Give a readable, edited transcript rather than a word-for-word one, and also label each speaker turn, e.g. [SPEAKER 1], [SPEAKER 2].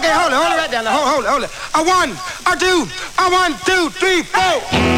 [SPEAKER 1] hold it right down there. Hold it. A one, a two, 1, 2, 3, 4.